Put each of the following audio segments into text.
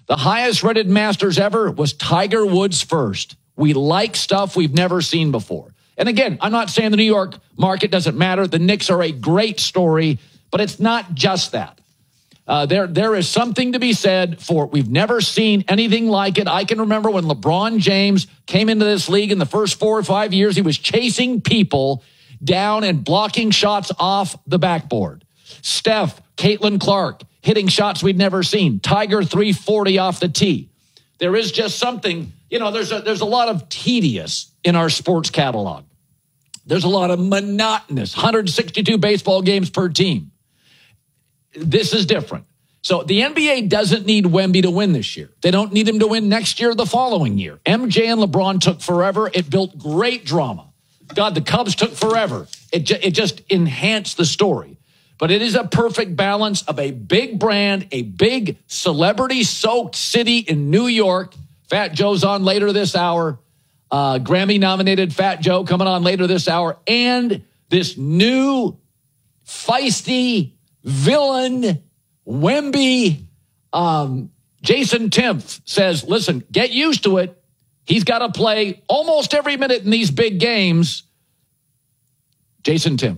The highest rated Masters ever was Tiger Woods first. We like stuff we've never seen before. And again, I'm not saying the New York market doesn't matter. The Knicks are a great story, but it's not just that. There is something to be said for we've never seen anything like it. I can remember when LeBron James came into this league in the first 4 or 5 years, he was chasing people down and blocking shots off the backboard. Steph, Caitlin Clark, hitting shots we'd never seen. Tiger 340 off the tee. There is just something, there's a lot of tedious in our sports catalog. There's a lot of monotonous, 162 baseball games per team. This is different. So the NBA doesn't need Wemby to win this year. They don't need him to win next year or the following year. MJ and LeBron took forever. It built great drama. God, the Cubs took forever. It just enhanced the story. But it is a perfect balance of a big brand, a big celebrity-soaked city in New York. Fat Joe's on later this hour. Grammy-nominated Fat Joe coming on later this hour. And this new feisty villain, Wemby. Jason Timpf says, listen, get used to it. He's got to play almost every minute in these big games. Jason Timpf.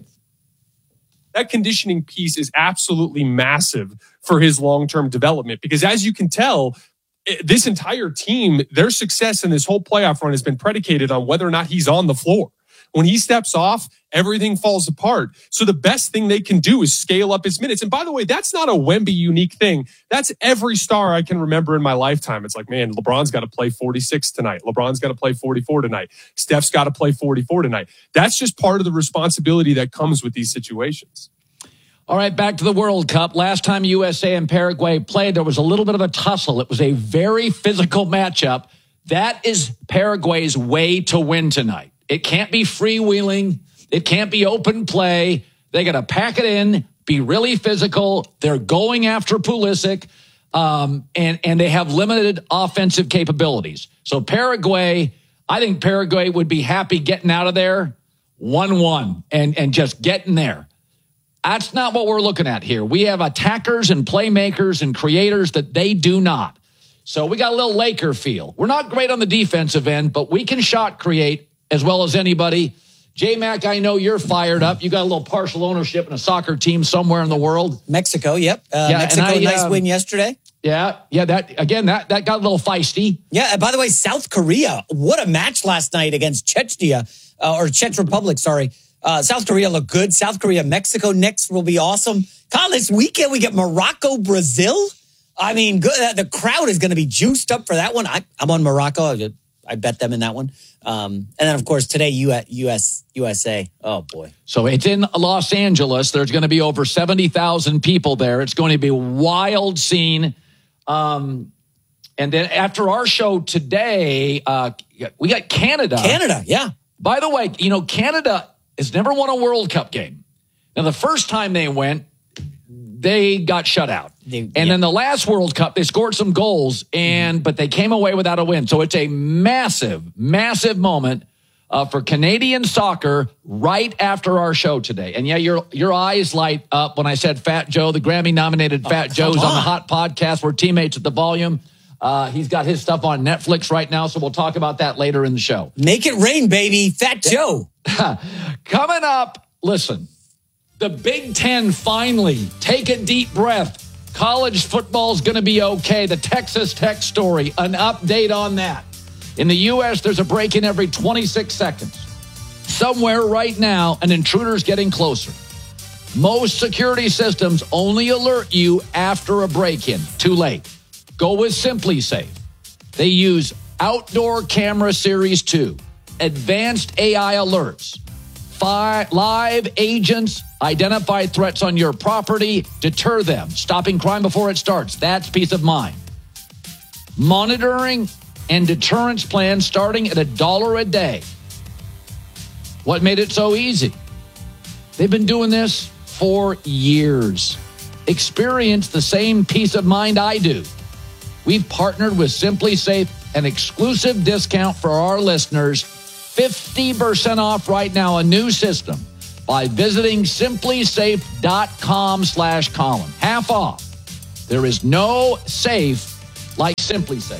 That conditioning piece is absolutely massive for his long-term development because as you can tell, this entire team, their success in this whole playoff run has been predicated on whether or not he's on the floor. When he steps off, everything falls apart. So the best thing they can do is scale up his minutes. And by the way, that's not a Wemby unique thing. That's every star I can remember in my lifetime. It's like, man, LeBron's got to play 46 tonight. LeBron's got to play 44 tonight. Steph's got to play 44 tonight. That's just part of the responsibility that comes with these situations. All right, back to the World Cup. Last time USA and Paraguay played, there was a little bit of a tussle. It was a very physical matchup. That is Paraguay's way to win tonight. It can't be freewheeling. It can't be open play. They got to pack it in, be really physical. They're going after Pulisic, and they have limited offensive capabilities. So Paraguay, I think Paraguay would be happy getting out of there 1-1 and just getting there. That's not what we're looking at here. We have attackers and playmakers and creators that they do not. So we got a little Laker feel. We're not great on the defensive end, but we can shot create as well as anybody. J-Mac, I know you're fired up. You got a little partial ownership in a soccer team somewhere in the world. Mexico, yep. Mexico, nice win yesterday. Yeah, that got a little feisty. Yeah, by the way, South Korea, what a match last night against Chechnya, or Czech Republic, sorry. South Korea looked good. South Korea, Mexico next will be awesome. God, this weekend we get Morocco, Brazil. I mean, good. The crowd is going to be juiced up for that one. I'm on Morocco. I bet them in that one. And then, of course, today, USA. Oh, boy. So it's in Los Angeles. There's going to be over 70,000 people there. It's going to be a wild scene. And then after our show today, we got Canada. Canada, yeah. By the way, Canada has never won a World Cup game. Now, the first time they went, they got shut out. Then the last World Cup, they scored some goals, but they came away without a win. So it's a massive, massive moment for Canadian soccer right after our show today. And yeah, your eyes light up when I said Fat Joe, the Grammy-nominated Fat Joe's on the Hot Podcast. We're teammates at The Volume. He's got his stuff on Netflix right now, so we'll talk about that later in the show. Make it rain, baby. Fat Joe. Coming up, listen, the Big Ten finally, take a deep breath. College football's going to be okay. The Texas Tech story, an update on that. In the U.S., there's a break-in every 26 seconds. Somewhere right now, an intruder's getting closer. Most security systems only alert you after a break-in. Too late. Go with SimpliSafe. They use Outdoor Camera Series 2, advanced AI alerts, live agents identify threats on your property, deter them, stopping crime before it starts. That's peace of mind. Monitoring and deterrence plans starting at $1 a day. What made it so easy? They've been doing this for years. Experience the same peace of mind I do. We've partnered with SimpliSafe, an exclusive discount for our listeners, 50% off right now, a new system, by visiting simplisafe.com/Colin. Half off. There is no safe like Simply Safe.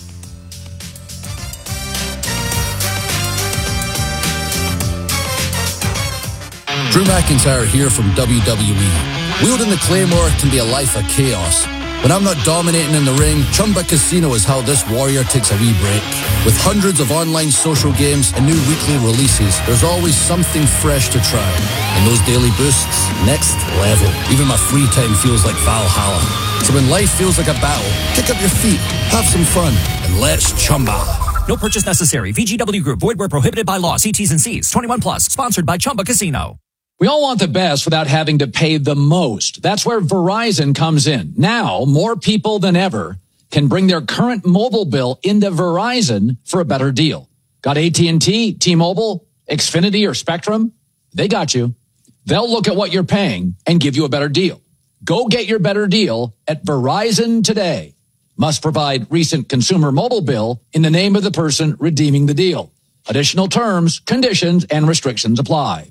Drew McIntyre here from WWE. Wielding the Claymore can be a life of chaos. When I'm not dominating in the ring, Chumba Casino is how this warrior takes a wee break. With hundreds of online social games and new weekly releases, there's always something fresh to try. And those daily boosts, next level. Even my free time feels like Valhalla. So when life feels like a battle, kick up your feet, have some fun, and let's Chumba. No purchase necessary. VGW Group. Void where prohibited by law. See T's and C's. 21 plus. Sponsored by Chumba Casino. We all want the best without having to pay the most. That's where Verizon comes in. Now, more people than ever can bring their current mobile bill into Verizon for a better deal. Got AT&T, T-Mobile, Xfinity, or Spectrum? They got you. They'll look at what you're paying and give you a better deal. Go get your better deal at Verizon today. Must provide recent consumer mobile bill in the name of the person redeeming the deal. Additional terms, conditions, and restrictions apply.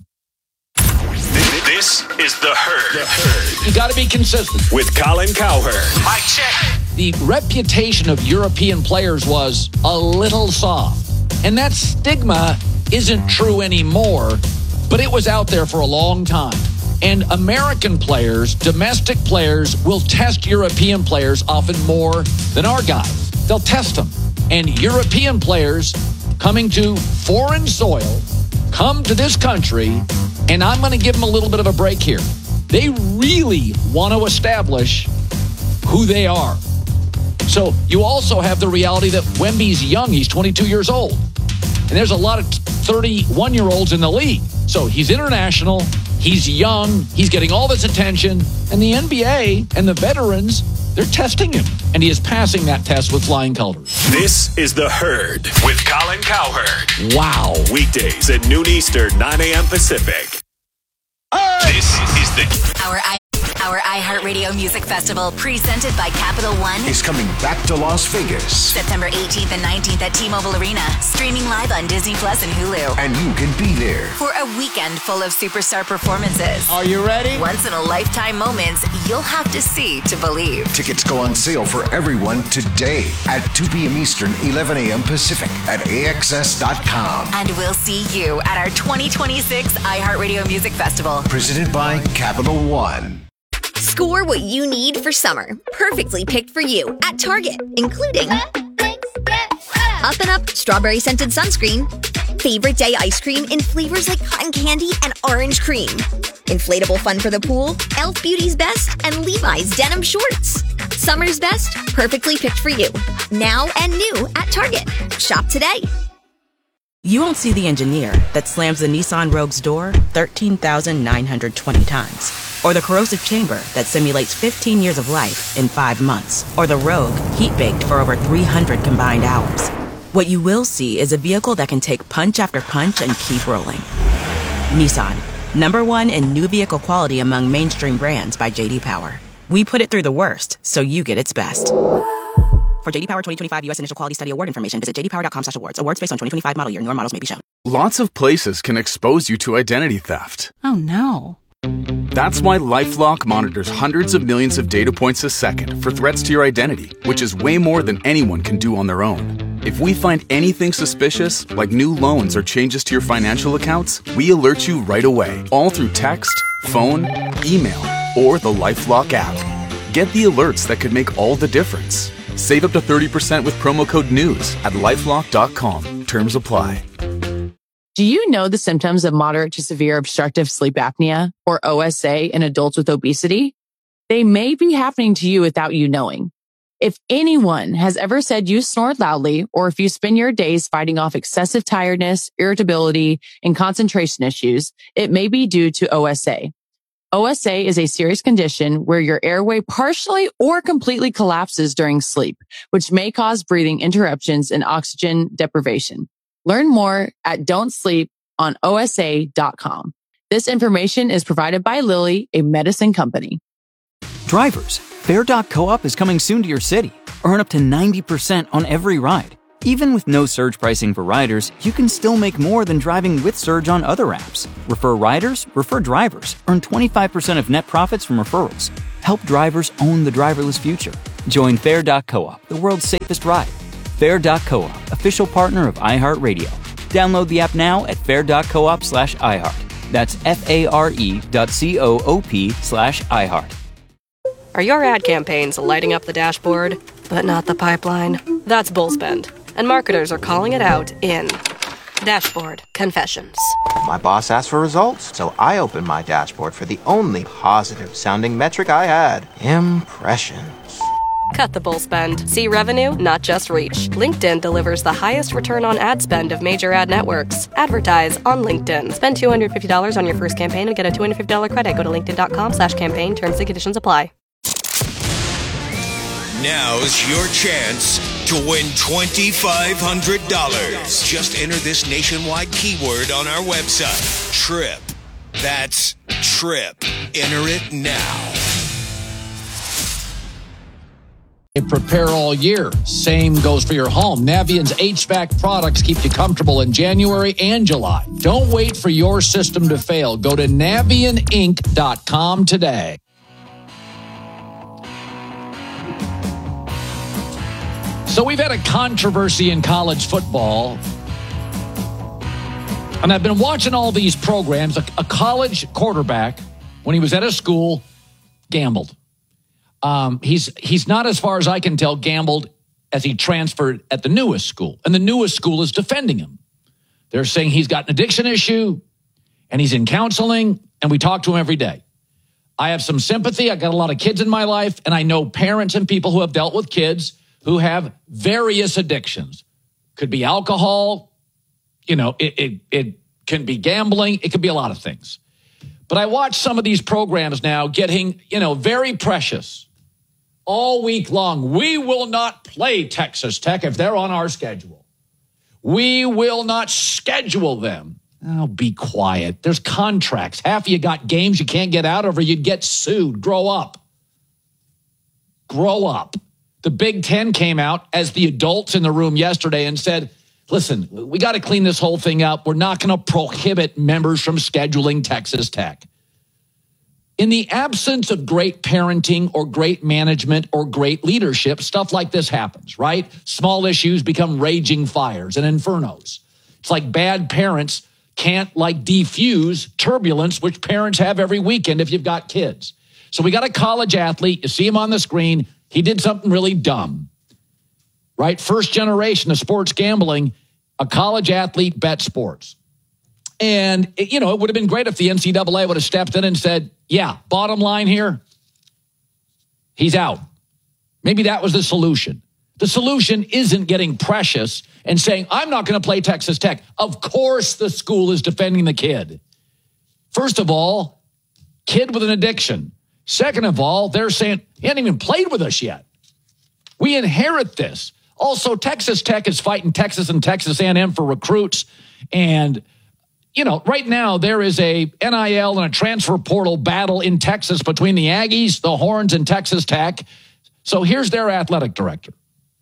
This is The Herd. You got to be consistent. With Colin Cowherd. Mic check. The reputation of European players was a little soft. And that stigma isn't true anymore, but it was out there for a long time. And American players, domestic players, will test European players often more than our guys. They'll test them. And European players coming to foreign soil come to this country, and I'm going to give them a little bit of a break here. They really want to establish who they are. So you also have the reality that Wemby's young. He's 22 years old. And there's a lot of 31-year-olds in the league. So he's international. He's young. He's getting all this attention. And the NBA and the veterans, they're testing him. And he is passing that test with flying colors. This is The Herd with Colin Cowherd. Wow. Weekdays at noon Eastern, 9 a.m. Pacific. This is Our iHeartRadio Music Festival, presented by Capital One, is coming back to Las Vegas. September 18th and 19th at T-Mobile Arena, streaming live on Disney Plus and Hulu. And you can be there For a weekend full of superstar performances. Are you ready? Once-in-a-lifetime moments you'll have to see to believe. Tickets go on sale for everyone today at 2 p.m. Eastern, 11 a.m. Pacific at AXS.com. And we'll see you at our 2026 iHeartRadio Music Festival. Presented by Capital One. Score what you need for summer. Perfectly picked for you at Target, including Up and Up strawberry scented sunscreen, favorite day ice cream in flavors like cotton candy and orange cream, inflatable fun for the pool, Elf Beauty's Best, and Levi's denim shorts. Summer's best, perfectly picked for you. Now and new at Target. Shop today. You won't see the engineer that slams the Nissan Rogue's door 13,920 times. Or the corrosive chamber that simulates 15 years of life in 5 months. Or the Rogue heat-baked for over 300 combined hours. What you will see is a vehicle that can take punch after punch and keep rolling. Nissan, #1 in new vehicle quality among mainstream brands by J.D. Power. We put it through the worst, so you get its best. For J.D. Power 2025 U.S. Initial Quality Study Award information, visit jdpower.com/awards. Awards based on 2025 model year. Newer models may be shown. Lots of places can expose you to identity theft. Oh, no. That's why LifeLock monitors hundreds of millions of data points a second for threats to your identity, which is way more than anyone can do on their own. If we find anything suspicious, like new loans or changes to your financial accounts, we alert you right away, all through text, phone, email, or the LifeLock app. Get the alerts that could make all the difference. Save up to 30% with promo code NEWS at LifeLock.com. Terms apply. Do you know the symptoms of moderate to severe obstructive sleep apnea, or OSA, in adults with obesity? They may be happening to you without you knowing. If anyone has ever said you snore loudly, or if you spend your days fighting off excessive tiredness, irritability, and concentration issues, it may be due to OSA. OSA is a serious condition where your airway partially or completely collapses during sleep, which may cause breathing interruptions and oxygen deprivation. Learn more at don'tsleeponosa.com. This information is provided by Lilly, a medicine company. Drivers, Fare.coop is coming soon to your city. Earn up to 90% on every ride. Even with no surge pricing for riders, you can still make more than driving with Surge on other apps. Refer riders, refer drivers. Earn 25% of net profits from referrals. Help drivers own the driverless future. Join Fair.coop, the world's safest ride. Fair.coop, official partner of iHeartRadio. Download the app now at fair.coop/iHeart. That's FARE.coop/iHeart. Are your ad campaigns lighting up the dashboard, but not the pipeline? That's Bullspend, and marketers are calling it out in Dashboard Confessions. My boss asked for results, so I opened my dashboard for the only positive-sounding metric I had: impressions. Cut the bull spend. See revenue, not just reach. LinkedIn delivers the highest return on ad spend of major ad networks. Advertise on LinkedIn. Spend $250 on your first campaign and get a $250 credit. Go to linkedin.com/campaign. Terms and conditions apply. Now's your chance to win $2,500. Just enter this nationwide keyword on our website, TRIP. That's TRIP. Enter it now. They prepare all year. Same goes for your home. Navient's HVAC products keep you comfortable in January and July. Don't wait for your system to fail. Go to NavientInc.com today. So we've had a controversy in college football. And I've been watching all these programs. A college quarterback, when he was at a school, gambled. He's not, as far as I can tell, gambled as he transferred at the newest school. And the newest school is defending him. They're saying he's got an addiction issue and he's in counseling, and we talk to him every day. I have some sympathy. I got a lot of kids in my life, and I know parents and people who have dealt with kids who have various addictions. Could be alcohol, it can be gambling, it could be a lot of things. But I watch some of these programs now getting, very precious. All week long, we will not play Texas Tech if they're on our schedule. We will not schedule them. Oh, be quiet. There's contracts. Half of you got games you can't get out of, or you'd get sued. Grow up. Grow up. The Big Ten came out as the adults in the room yesterday and said, listen, we got to clean this whole thing up. We're not going to prohibit members from scheduling Texas Tech. In the absence of great parenting or great management or great leadership, stuff like this happens, right? Small issues become raging fires and infernos. It's like bad parents can't defuse turbulence, which parents have every weekend if you've got kids. So we got a college athlete. You see him on the screen. He did something really dumb, right? First generation of sports gambling, a college athlete bet sports. And, it would have been great if the NCAA would have stepped in and said, yeah, bottom line here, he's out. Maybe that was the solution. The solution isn't getting precious and saying, I'm not going to play Texas Tech. Of course the school is defending the kid. First of all, kid with an addiction. Second of all, they're saying, he hasn't even played with us yet. We inherit this. Also, Texas Tech is fighting Texas and Texas A&M for recruits. And right now there is a NIL and a transfer portal battle in Texas between the Aggies, the Horns, and Texas Tech. So here's their athletic director.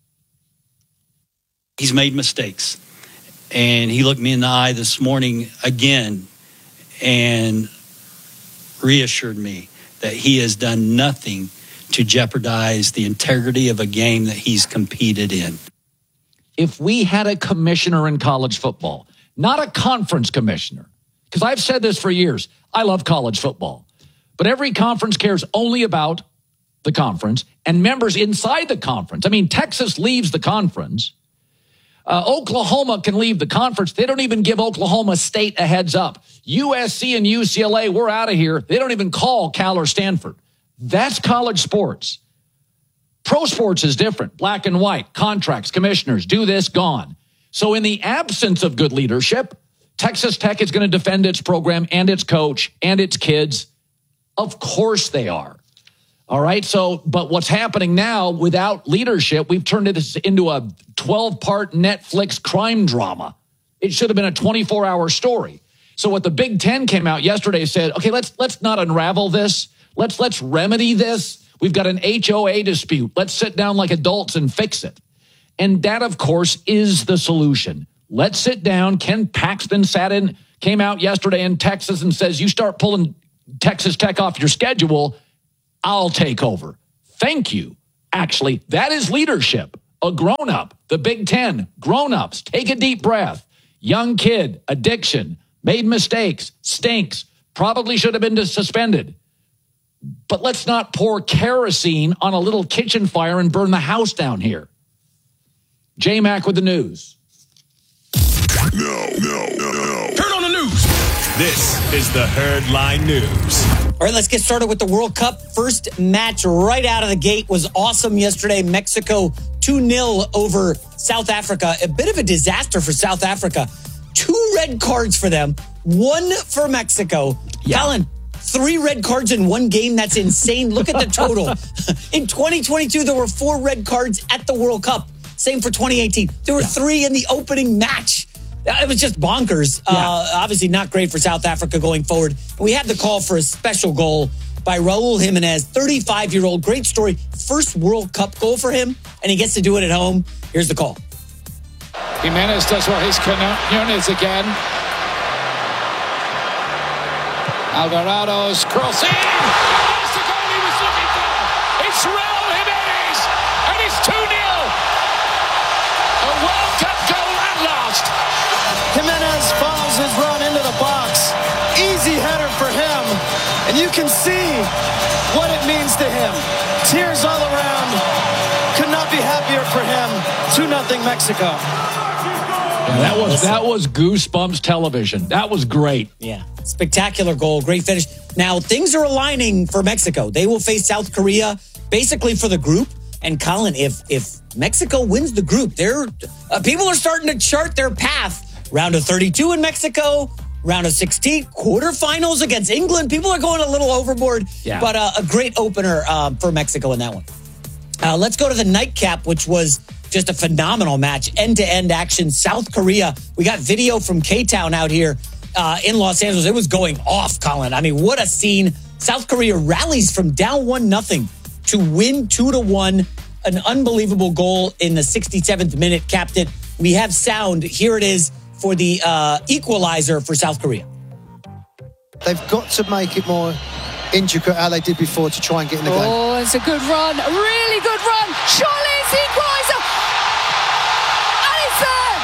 He's made mistakes. And he looked me in the eye this morning again and reassured me that he has done nothing to jeopardize the integrity of a game that he's competed in. If we had a commissioner in college football, not a conference commissioner, because I've said this for years, I love college football, but every conference cares only about the conference and members inside the conference. I mean, Texas leaves the conference. Oklahoma can leave the conference. They don't even give Oklahoma State a heads up. USC and UCLA, we're out of here. They don't even call Cal or Stanford. That's college sports. Pro sports is different. Black and white, contracts, commissioners, do this, gone. So in the absence of good leadership, Texas Tech is going to defend its program and its coach and its kids. Of course they are. All right. So, but what's happening now without leadership, we've turned this into a 12-part Netflix crime drama. It should have been a 24-hour story. So what the Big Ten came out yesterday said, okay, let's not unravel this. Let's remedy this. We've got an HOA dispute. Let's sit down like adults and fix it. And that, of course, is the solution. Let's sit down. Ken Paxton came out yesterday in Texas and says, you start pulling Texas Tech off your schedule, I'll take over. Thank you. Actually, that is leadership. A grown-up, the Big Ten, grown-ups, take a deep breath. Young kid, addiction, made mistakes, stinks, probably should have been suspended. But let's not pour kerosene on a little kitchen fire and burn the house down here. J-Mac with the news. No. Turn on the news. This is the Herdline News. All right, let's get started with the World Cup. First match right out of the gate was awesome yesterday. Mexico 2-0 over South Africa. A bit of a disaster for South Africa. 2 red cards for them, 1 for Mexico. Yeah. Colin, 3 red cards in one game. That's insane. Look at the total. In 2022, there were 4 red cards at the World Cup. Same for 2018. There were 3 in the opening match. It was just bonkers. Obviously not great for South Africa going forward. We had the call for a special goal by Raul Jimenez, 35-year-old. Great story. First World Cup goal for him, and he gets to do it at home. Here's the call. Jimenez does what his Nunez again. Alvarado's crossing. That's the goal he was looking for. It's Raul Jimenez, and it's 2-0. A World Cup goal at last. Jimenez follows his run into the box. Easy header for him. And you can see what it means to him. Tears all around. Could not be happier for him. 2-0 Mexico. Yeah, that was goosebumps television. That was great. Yeah. Spectacular goal. Great finish. Now, things are aligning for Mexico. They will face South Korea basically for the group. And Colin, if Mexico wins the group, people are starting to chart their path. Round of 32 in Mexico, round of 16, quarterfinals against England. People are going a little overboard, but a great opener for Mexico in that one. Let's go to the nightcap, which was just a phenomenal match. End-to-end action. South Korea. We got video from K-Town out here in Los Angeles. It was going off, Colin. I mean, what a scene. South Korea rallies from down 1-0 to win 2-1. An unbelievable goal in the 67th minute, capped it. We have sound. Here it is for the equalizer for South Korea. They've got to make it more intricate how they did before to try and get in the game. Oh, it's a good run. A really good run. Surely it's the equalizer. And it's there.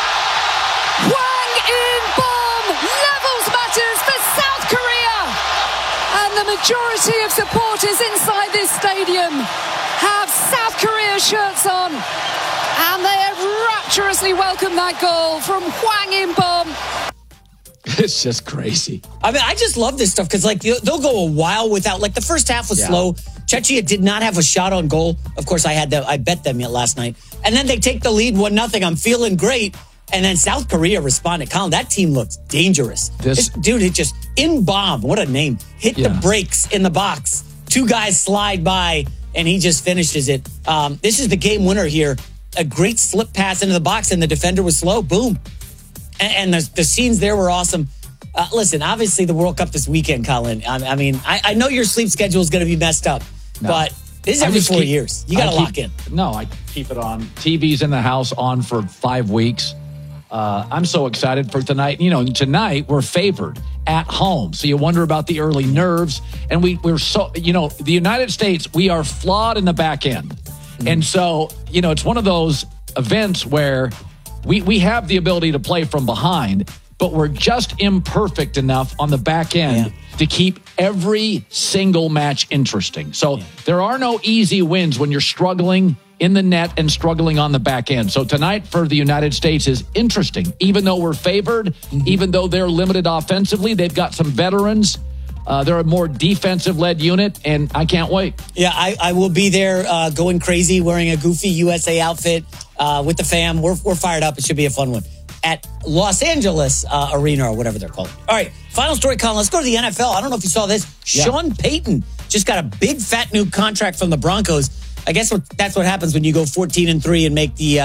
Hwang In-beom levels matters for South Korea. And the majority of supporters inside this stadium have South Korea shirts on. And they have rapturously welcomed that goal from Hwang In-beom. It's just crazy. I mean, I just love this stuff because, like, they'll go a while without. Like, the first half was slow. Czechia did not have a shot on goal. Of course, I bet them last night. And then they take the lead 1-0. I'm feeling great. And then South Korea responded. Colin, that team looks dangerous. Dude, it just In-beom. What a name! Hit the brakes in the box. 2 guys slide by, and he just finishes it. This is the game winner here. A great slip pass into the box, and the defender was slow. Boom. And the scenes there were awesome. Listen, obviously the World Cup this weekend, Colin. I mean, I know your sleep schedule is going to be messed up, but this is every 4 years. You got to lock in. No, I keep it on. TV's in the house on for 5 weeks. I'm so excited for tonight. You know, tonight we're favored at home. So you wonder about the early nerves. And we're so, the United States, we are flawed in the back end. Mm-hmm. And so, it's one of those events where we have the ability to play from behind, but we're just imperfect enough on the back end to keep every single match interesting. So there are no easy wins when you're struggling in the net and struggling on the back end. So tonight for the United States is interesting. Even though we're favored, even though they're limited offensively, they've got some veterans. They're a more defensive-led unit, and I can't wait. Yeah, I will be there going crazy, wearing a goofy USA outfit with the fam. We're fired up. It should be a fun one at Los Angeles Arena or whatever they're called. All right, final story, Colin. Let's go to the NFL. I don't know if you saw this. Yeah. Sean Payton just got a big, fat new contract from the Broncos. I guess that's what happens when you go 14-3 and make the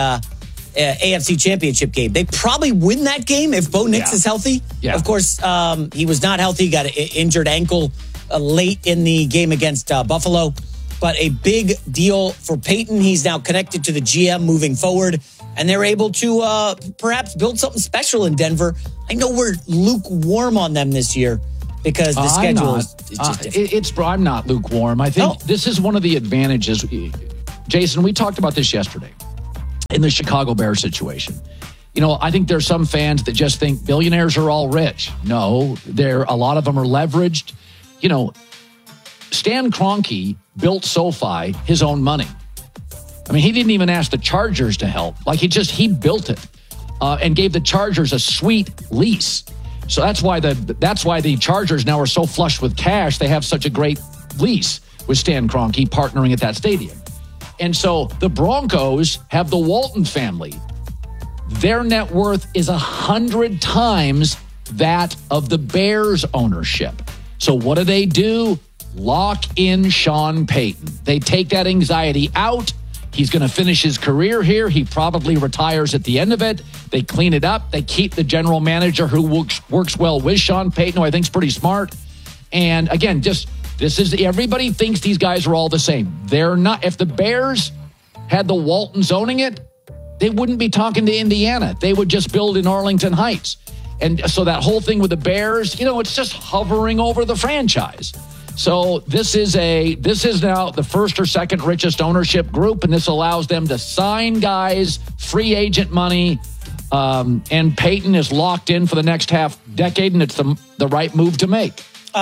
AFC Championship game. They probably win that game if Bo Nix is healthy. Yeah. Of course, he was not healthy. Got an injured ankle late in the game against Buffalo. But a big deal for Peyton. He's now connected to the GM moving forward. And they're able to perhaps build something special in Denver. I know we're lukewarm on them this year because the schedule is just different. I'm not lukewarm. I think this is one of the advantages. Jason, we talked about this yesterday in the Chicago Bears situation. You know, I think there's some fans that just think billionaires are all rich. No, a lot of them are leveraged. You know, Stan Kroenke built SoFi his own money. I mean, he didn't even ask the Chargers to help. Like, he built it and gave the Chargers a sweet lease. So that's why the Chargers now are so flush with cash. They have such a great lease with Stan Kroenke partnering at that stadium. And so the Broncos have the Walton family. Their net worth is 100 times that of the Bears ownership. So what do? Lock in Sean Payton. They take that anxiety out. He's going to finish his career here. He probably retires at the end of it. They clean it up. They keep the general manager who works well with Sean Payton, who I think is pretty smart. And again, everybody thinks these guys are all the same. They're not. If the Bears had the Waltons owning it, they wouldn't be talking to Indiana. They would just build in Arlington Heights. And so that whole thing with the Bears, it's just hovering over the franchise. So this is now the first or second richest ownership group, and this allows them to sign guys, free agent money, and Peyton is locked in for the next half decade, and it's the right move to make.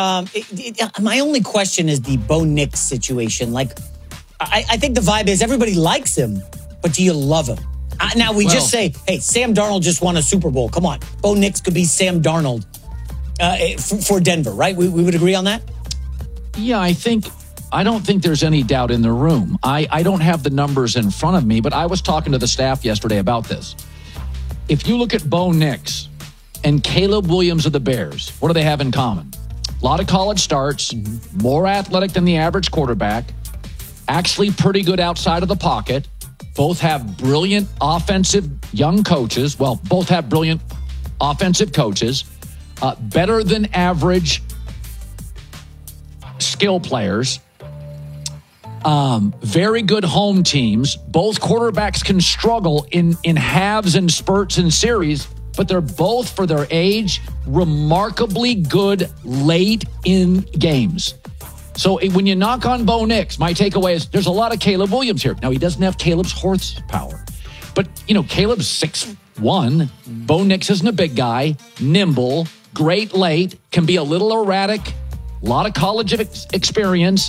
My only question is the Bo Nix situation. Like, I think the vibe is everybody likes him, but do you love him? Now we just say, hey, Sam Darnold just won a Super Bowl. Come on, Bo Nix could be Sam Darnold for Denver, right? We would agree on that. Yeah, I don't think there's any doubt in the room. I don't have the numbers in front of me, but I was talking to the staff yesterday about this. If you look at Bo Nix and Caleb Williams of the Bears, what do they have in common? A lot of college starts, more athletic than the average quarterback, actually pretty good outside of the pocket. Both have brilliant offensive young coaches. Well, both have brilliant offensive coaches, better than average skill players, very good home teams. Both quarterbacks can struggle in halves and spurts and series, but they're both, for their age, remarkably good late in games. So when you knock on Bo Nix, my takeaway is there's a lot of Caleb Williams here. Now, he doesn't have Caleb's horsepower, but Caleb's 6'1". Bo Nix isn't a big guy, nimble, great late, can be a little erratic. A lot of college experience,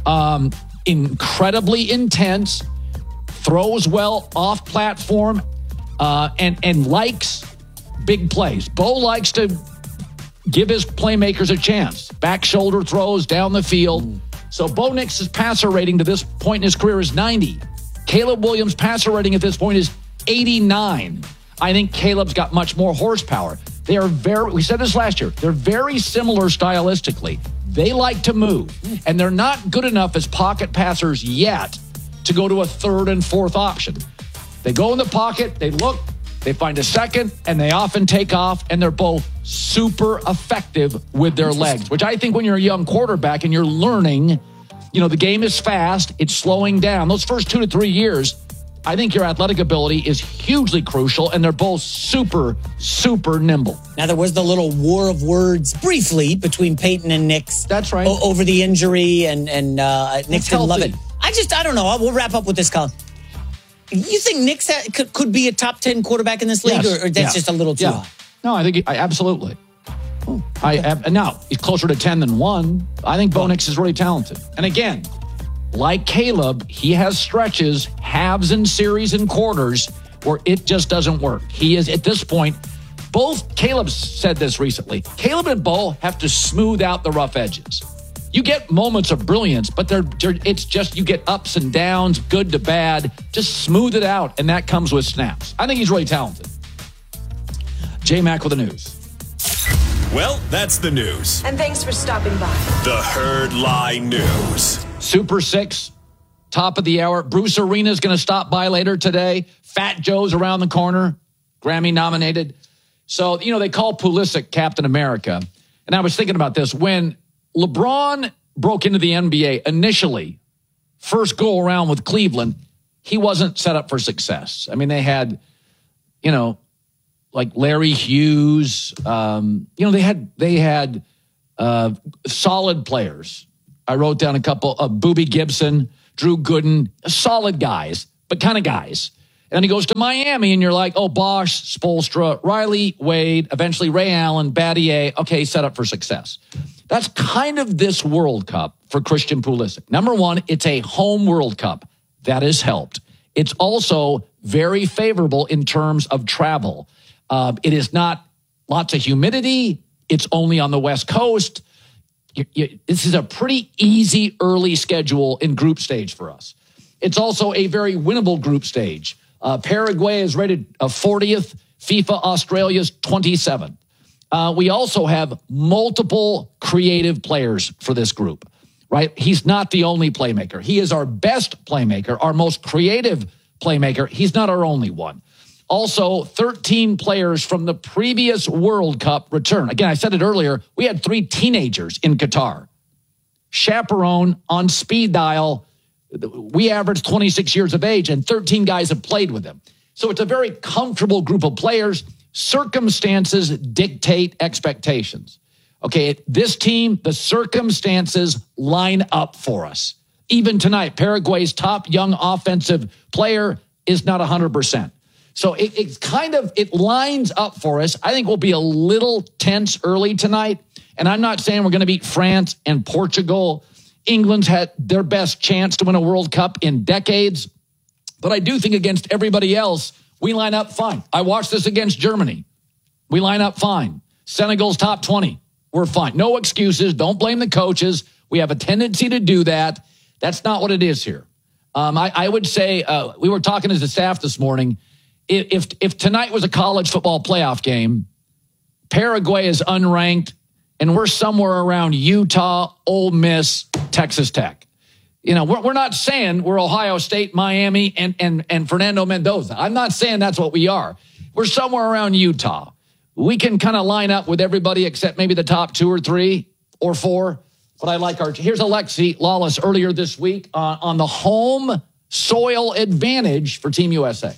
incredibly intense, throws well off platform, and likes big plays. Bo likes to give his playmakers a chance. Back shoulder throws down the field. So Bo Nix's passer rating to this point in his career is 90. Caleb Williams' passer rating at this point is 89. I think Caleb's got much more horsepower. They are we said this last year, they're very similar stylistically. They like to move, and they're not good enough as pocket passers yet to go to a third and fourth option. They go in the pocket, they look, they find a second, and they often take off, and they're both super effective with their legs, which I think when you're a young quarterback and you're learning, the game is fast, it's slowing down. Those first 2 to 3 years, I think your athletic ability is hugely crucial, and they're both super, super nimble. Now, there was the little war of words briefly between Peyton and Nix. That's right. Over the injury, and Nix didn't love it. I don't know. We'll wrap up with this, Colin. You think Nix could be a top 10 quarterback in this league, yes. or that's just a little too high? No, I think absolutely. Now, he's closer to 10 than 1. I think Bo Nix is really talented. And again, like Caleb, he has stretches, halves and series and quarters where it just doesn't work. He is, at this point, Caleb said this recently, Caleb and Bo have to smooth out the rough edges. You get moments of brilliance, but it's just you get ups and downs, good to bad. Just smooth it out, and that comes with snaps. I think he's really talented. J-Mac with the news. Well, that's the news. And thanks for stopping by. The Herd Lie News. Super 6, top of the hour. Bruce Arena is going to stop by later today. Fat Joe's around the corner, Grammy nominated. So, they call Pulisic Captain America. And I was thinking about this. When LeBron broke into the NBA initially, first go around with Cleveland, he wasn't set up for success. I mean, they had, like Larry Hughes. They had solid players. I wrote down a couple of Boobie Gibson, Drew Gooden, solid guys, but kind of guys. And then he goes to Miami, and you're like, oh, Bosch, Spoelstra, Riley, Wade, eventually Ray Allen, Battier. Okay, set up for success. That's kind of this World Cup for Christian Pulisic. Number one, it's a home World Cup. That has helped. It's also very favorable in terms of travel. It is not lots of humidity. It's only on the West Coast. This is a pretty easy early schedule in group stage for us. It's also a very winnable group stage. Paraguay is rated 40th. FIFA Australia's 27th. We also have multiple creative players for this group, right? He's not the only playmaker. He is our best playmaker, our most creative playmaker. He's not our only one. Also, 13 players from the previous World Cup return. Again, I said it earlier, we had 3 teenagers in Qatar. Chaperone on speed dial. We averaged 26 years of age, and 13 guys have played with him. So it's a very comfortable group of players. Circumstances dictate expectations. Okay, this team, the circumstances line up for us. Even tonight, Paraguay's top young offensive player is not 100%. So it lines up for us. I think we'll be a little tense early tonight. And I'm not saying we're going to beat France and Portugal. England's had their best chance to win a World Cup in decades. But I do think against everybody else, we line up fine. I watched this against Germany. We line up fine. Senegal's top 20. We're fine. No excuses. Don't blame the coaches. We have a tendency to do that. That's not what it is here. I would say, we were talking as a staff this morning, if tonight was a college football playoff game, Paraguay is unranked, and we're somewhere around Utah, Ole Miss, Texas Tech. You know, we're not saying we're Ohio State, Miami, and Fernando Mendoza. I'm not saying that's what we are. We're somewhere around Utah. We can kind of line up with everybody except maybe the top 2 or 3 or 4. But I like here's Alexi Lawless earlier this week on the home soil advantage for Team USA.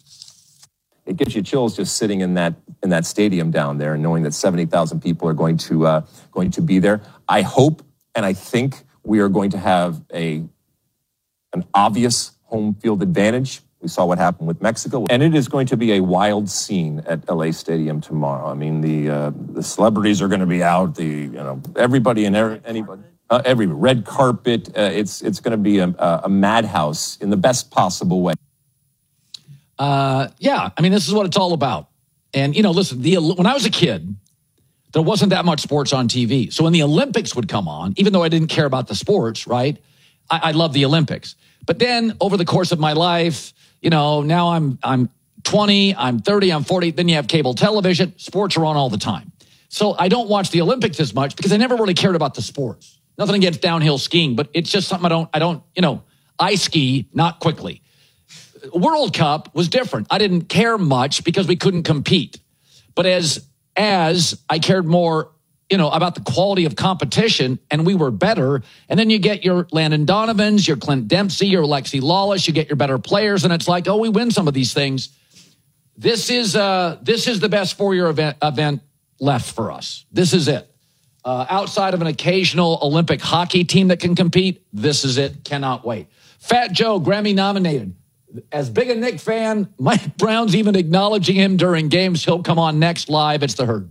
It gives you chills just sitting in that stadium down there and knowing that 70,000 people are going to be there. I hope and I think we are going to have an obvious home field advantage. We saw what happened with Mexico, and it is going to be a wild scene at LA Stadium tomorrow. I mean, the celebrities are going to be out. Everybody and anybody, every red carpet. It's going to be a madhouse in the best possible way. Yeah, I mean, this is what it's all about. And, listen, when I was a kid, there wasn't that much sports on TV. So when the Olympics would come on, even though I didn't care about the sports, right, I loved the Olympics. But then over the course of my life, now I'm 20, I'm 30, I'm 40. Then you have cable television. Sports are on all the time. So I don't watch the Olympics as much because I never really cared about the sports. Nothing against downhill skiing, but it's just something I ski not quickly. World Cup was different. I didn't care much because we couldn't compete. But as I cared more, about the quality of competition, and we were better. And then you get your Landon Donovans, your Clint Dempsey, your Alexi Lawless, you get your better players, and it's like, oh, we win some of these things. This is the best 4-year event left for us. This is it. Outside of an occasional Olympic hockey team that can compete, this is it. Cannot wait. Fat Joe, Grammy nominated. As big a Nick fan, Mike Brown's even acknowledging him during games. He'll come on next live. It's The Herd.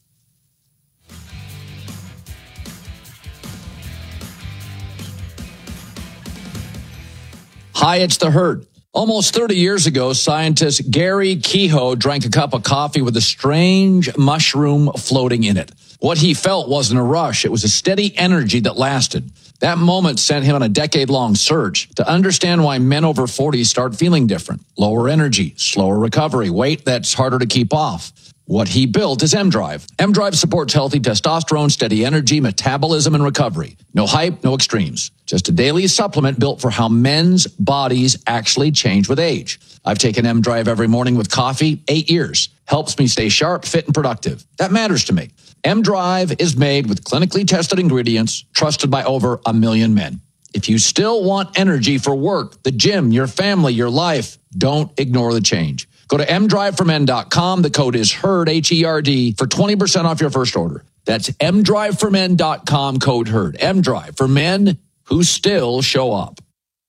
Hi, it's The Herd. Almost 30 years ago, scientist Gary Kehoe drank a cup of coffee with a strange mushroom floating in it. What he felt wasn't a rush. It was a steady energy that lasted. That moment sent him on a decade-long search to understand why men over 40 start feeling different. Lower energy, slower recovery, weight that's harder to keep off. What he built is M-Drive. M-Drive supports healthy testosterone, steady energy, metabolism, and recovery. No hype, no extremes. Just a daily supplement built for how men's bodies actually change with age. I've taken M-Drive every morning with coffee, 8 years. Helps me stay sharp, fit, and productive. That matters to me. M-Drive is made with clinically tested ingredients, trusted by over 1 million men. If you still want energy for work, the gym, your family, your life, don't ignore the change. Go to mdriveformen.com. The code is HERD, H-E-R-D, for 20% off your first order. That's mdriveformen.com, code HERD. M-Drive for men who still show up.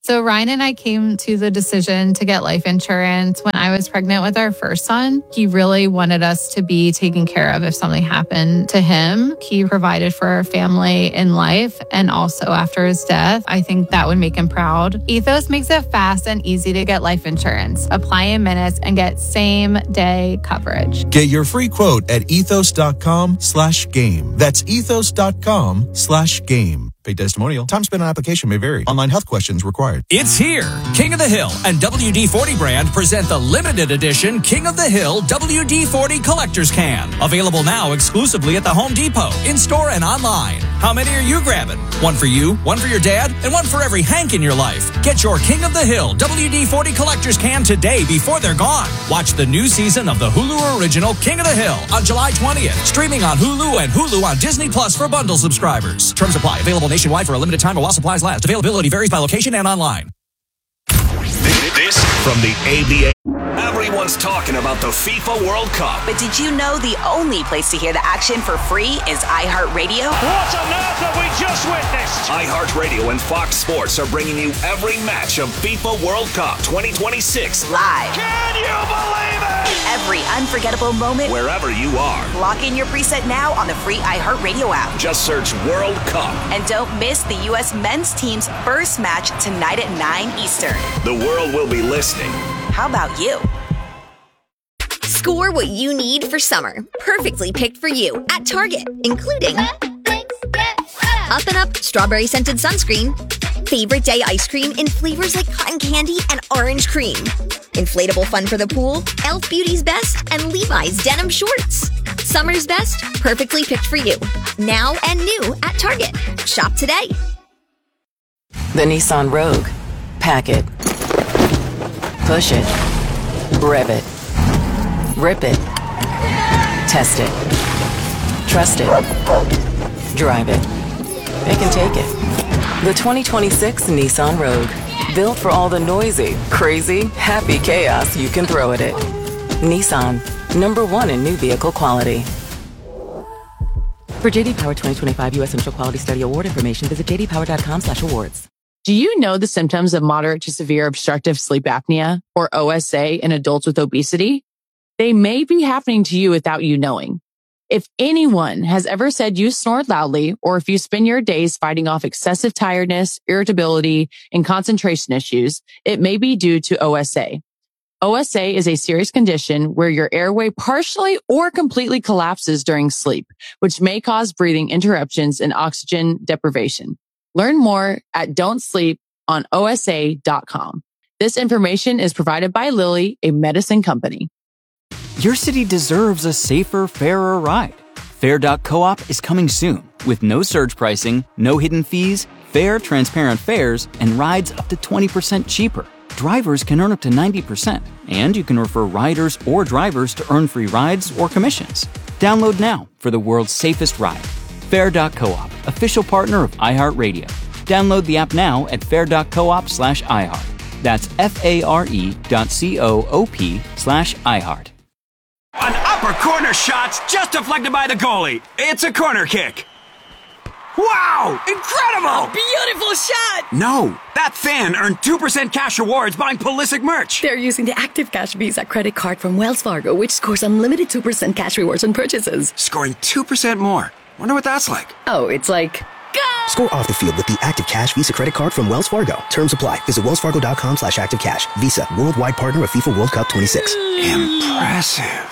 So Ryan and I came to the decision to get life insurance when I was pregnant with our first son. He really wanted us to be taken care of if something happened to him. He provided for our family in life and also after his death. I think that would make him proud. Ethos makes it fast and easy to get life insurance. Apply in minutes and get same day coverage. Get your free quote at ethos.com/game. That's ethos.com/game. Paid testimonial. Time spent on application may vary. Online health questions required. It's here. King of the Hill and WD-40 brand present the limited edition King of the Hill WD-40 Collector's Can. Available now exclusively at the Home Depot, in-store and online. How many are you grabbing? One for you, one for your dad, and one for every Hank in your life. Get your King of the Hill WD-40 Collector's Can today before they're gone. Watch the new season of the Hulu original King of the Hill on July 20th. Streaming on Hulu and Hulu on Disney Plus for bundle subscribers. Terms apply. Available nationwide for a limited time while supplies last. Availability varies by location and online. This from the ABA. Everyone's talking about the FIFA World Cup. But did you know the only place to hear the action for free is iHeartRadio? What on earth have we just witnessed? iHeartRadio and Fox Sports are bringing you every match of FIFA World Cup 2026 live. Can you believe it? Every unforgettable moment, wherever you are. Lock in your preset now on the free iHeartRadio app. Just search World Cup. And don't miss the U.S. men's team's first match tonight at 9 Eastern. The world will be listening. How about you? Score what you need for summer. Perfectly picked for you at Target, including Up and Up strawberry scented sunscreen, favorite day ice cream in flavors like cotton candy and orange cream, inflatable fun for the pool, Elf Beauty's Best, and Levi's denim shorts. Summer's best, perfectly picked for you. Now and new at Target. Shop today. The Nissan Rogue. Pack it. Push it. Rev it. Rip it. Test it. Trust it. Drive it. It can take it. The 2026 Nissan Rogue. Built for all the noisy, crazy, happy chaos you can throw at it. Nissan. #1 in new vehicle quality. For JD Power 2025 U.S. Initial Quality Study Award information, visit jdpower.com/awards. Do you know the symptoms of moderate to severe obstructive sleep apnea, or OSA, in adults with obesity? They may be happening to you without you knowing. If anyone has ever said you snored loudly, or if you spend your days fighting off excessive tiredness, irritability, and concentration issues, it may be due to OSA. OSA is a serious condition where your airway partially or completely collapses during sleep, which may cause breathing interruptions and oxygen deprivation. Learn more at don'tsleeponosa.com. This information is provided by Lilly, a medicine company. Your city deserves a safer, fairer ride. Fair.coop is coming soon with no surge pricing, no hidden fees, fair, transparent fares, and rides up to 20% cheaper. Drivers can earn up to 90%, and you can refer riders or drivers to earn free rides or commissions. Download now for the world's safest ride. Fair.coop, official partner of iHeartRadio. Download the app now at fair.coop/iHeart. That's FARE.coop/iHeart. An upper corner shot's just deflected by the goalie. It's a corner kick. Wow! Incredible! Beautiful shot! No, that fan earned 2% cash rewards buying Pulisic merch. They're using the Active Cash Visa credit card from Wells Fargo, which scores unlimited 2% cash rewards on purchases. Scoring 2% more. Wonder what that's like. Oh, it's like... Score off the field with the Active Cash Visa credit card from Wells Fargo. Terms apply. Visit wellsfargo.com/activecash. Visa, worldwide partner of FIFA World Cup 26. Impressive.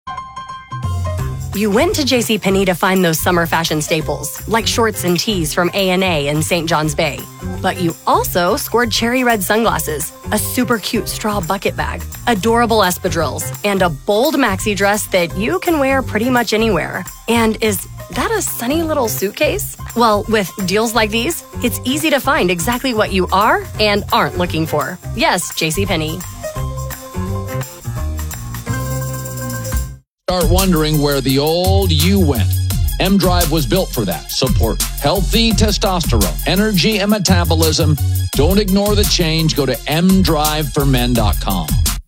You went to JCPenney to find those summer fashion staples, like shorts and tees from A&A and St. John's Bay. But you also scored cherry red sunglasses, a super cute straw bucket bag, adorable espadrilles, and a bold maxi dress that you can wear pretty much anywhere. And is that a sunny little suitcase? Well, with deals like these, it's easy to find exactly what you are and aren't looking for. Yes, JCPenney. Start wondering where the old you went. M-Drive was built for that. Support healthy testosterone, energy, and metabolism. Don't ignore the change. Go to mdriveformen.com.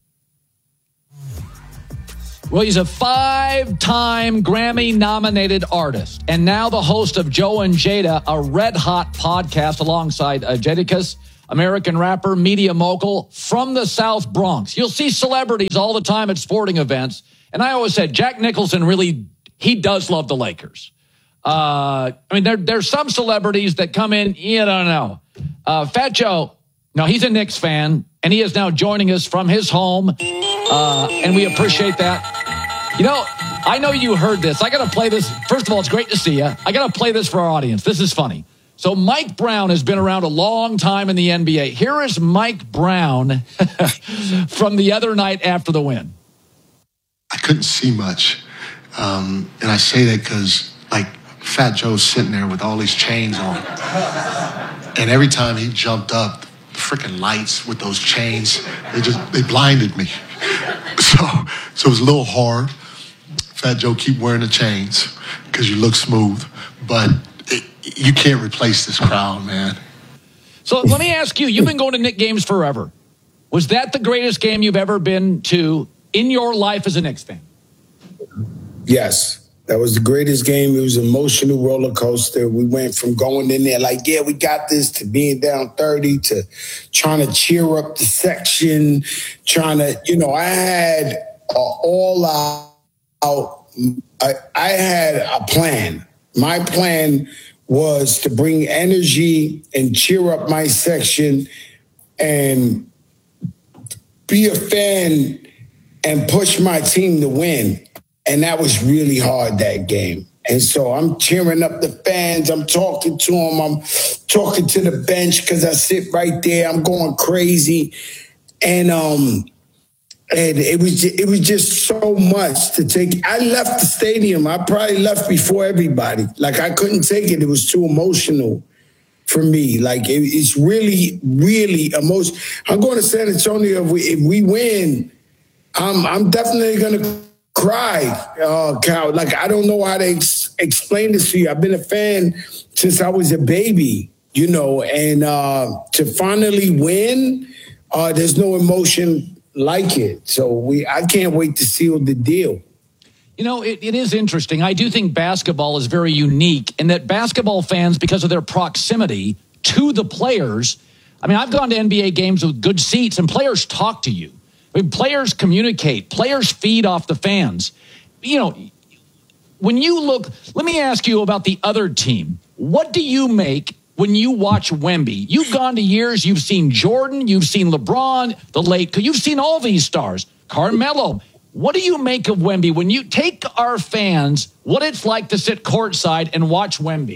Well, he's a 5-time Grammy-nominated artist, and now the host of Joe and Jada, a red-hot podcast alongside Jadakiss. American rapper, media mogul from the South Bronx. You'll see celebrities all the time at sporting events. And I always said, Jack Nicholson really, he does love the Lakers. I mean, there's some celebrities that come in, you don't know. Fat Joe, no, he's a Knicks fan, and he is now joining us from his home, and we appreciate that. You know, I know you heard this. I got to play this. First of all, it's great to see you. I got to play this for our audience. This is funny. So Mike Brown has been around a long time in the NBA. Here is Mike Brown from the other night after the win. I couldn't see much. And I say that because, like, Fat Joe's sitting there with all these chains on. And every time he jumped up, the freaking lights with those chains, they blinded me. So it was a little hard. Fat Joe, keep wearing the chains because you look smooth. But you can't replace this crowd, man. So let me ask you, you've been going to Knicks games forever. Was that the greatest game you've ever been to in your life as a Knicks fan? Yes. That was the greatest game. It was an emotional roller coaster. We went from going in there like, yeah, we got this, to being down 30, to trying to cheer up the section, trying to, I had all out. I had a plan. My plan was to bring energy and cheer up my section and be a fan and push my team to win. And that was really hard, that game. And so I'm cheering up the fans. I'm talking to them. I'm talking to the bench because I sit right there. I'm going crazy. And it was just so much to take. I left the stadium. I probably left before everybody. Like, I couldn't take it. It was too emotional for me. Like, it's really, really emotional. I'm going to San Antonio. If we win, I'm definitely going to cry, Cal. Like, I don't know how to explain this to you. I've been a fan since I was a baby, and to finally win, there's no emotion like it. So I can't wait to seal the deal. It is interesting. I do think basketball is very unique in that basketball fans, because of their proximity to the players, I mean, I've gone to NBA games with good seats and players talk to you. I mean, players communicate. Players feed off the fans. When you look, let me ask you about the other team. What do you make when you watch Wemby? You've gone to years. You've seen Jordan. You've seen LeBron, the late. You've seen all these stars. Carmelo. What do you make of Wemby? When you take our fans, what it's like to sit courtside and watch Wemby?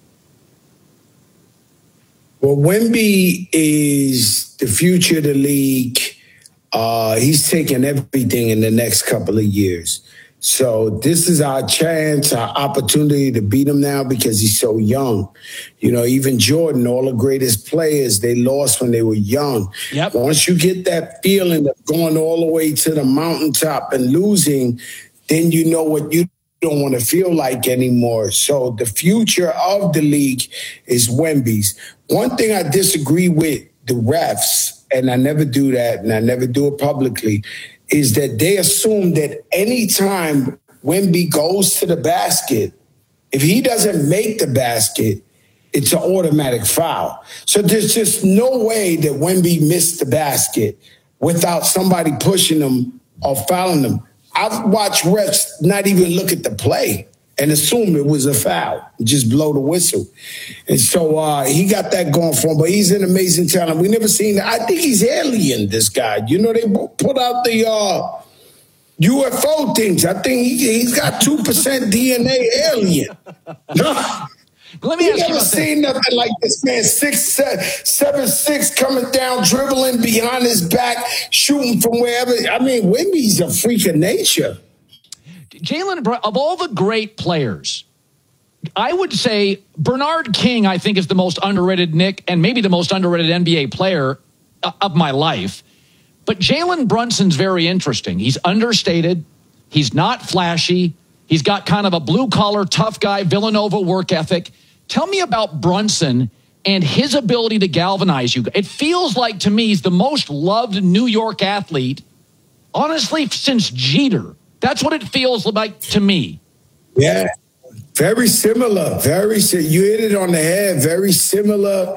Well, Wemby is the future of the league. He's taking everything in the next couple of years. So this is our chance, our opportunity to beat him now because he's so young. Even Jordan, all the greatest players, they lost when they were young. Yep. Once you get that feeling of going all the way to the mountaintop and losing, then you know what you don't want to feel like anymore. So the future of the league is Wemby's. One thing I disagree with the refs, and I never do that, and I never do it publicly, is that they assume that anytime Wemby goes to the basket, if he doesn't make the basket, it's an automatic foul. So there's just no way that Wemby missed the basket without somebody pushing him or fouling him. I've watched refs not even look at the play and assume it was a foul, just blow the whistle. And so he got that going for him, but he's an amazing talent. We never seen that. I think he's alien, this guy. They put out the UFO things. I think he's got 2% DNA alien. Let me ask you never about seen nothing like this, man. 7'6", coming down, dribbling behind his back, shooting from wherever. I mean, Wemby's a freak of nature. Jalen, of all the great players, I would say Bernard King, I think, is the most underrated Knick and maybe the most underrated NBA player of my life. But Jalen Brunson's very interesting. He's understated. He's not flashy. He's got kind of a blue-collar, tough guy, Villanova work ethic. Tell me about Brunson and his ability to galvanize you. It feels like, to me, he's the most loved New York athlete, honestly, since Jeter. That's what it feels like to me. Yeah, very similar. You hit it on the head. Very similar.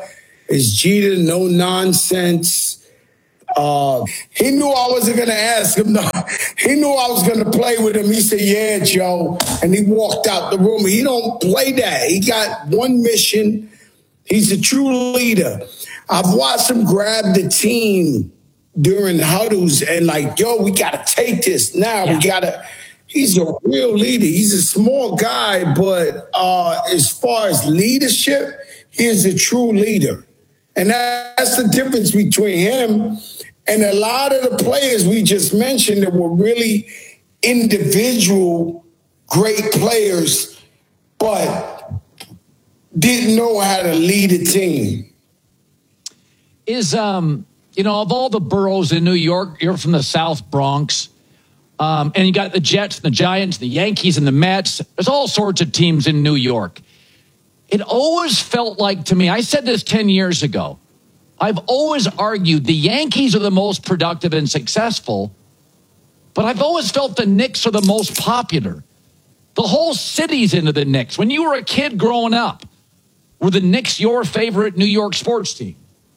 Is Jeter no nonsense? He knew I wasn't going to ask him. No. He knew I was going to play with him. He said, yeah, Joe. And he walked out the room. He don't play that. He got one mission. He's a true leader. I've watched him grab the team during huddles and like, yo, we got to take this now. We got to. He's a real leader. He's a small guy, but as far as leadership, he is a true leader. And that's the difference between him and a lot of the players we just mentioned that were really individual great players, but didn't know how to lead a team. Is, of all the boroughs in New York, you're from the South Bronx, and you got the Jets, the Giants, the Yankees, and the Mets. There's all sorts of teams in New York. It always felt like to me, I said this 10 years ago, I've always argued the Yankees are the most productive and successful, but I've always felt the Knicks are the most popular. The whole city's into the Knicks. When you were a kid growing up, were the Knicks your favorite New York sports team?